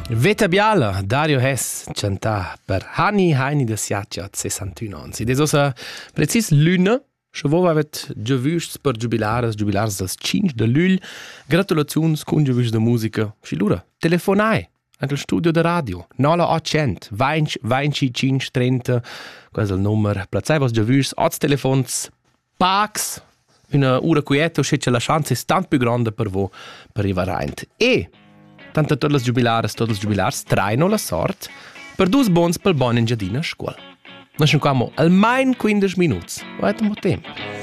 Veta Biala, Dario Hess, cantà per Hani da Siaccia, 61 anni. Ed è osa precis l'una, Schavò avet giavusts per giubilars del 5 de lugl. Gratulaziuns cun giavusts de musica. Si lura, telefonai anche il studio de radio. 0800 20 5 30. Questo è il numero. Plazai vos giavusts, oz telefons, pax. Una ora quieta, c'è la chance è tant più grande per voi per arrivare. E tanto tutte le giubilars traino la sorte per due bons per buon engiadina a scuola. Noi siamo qua almeno 15 minuti. Guardate un po' tempo.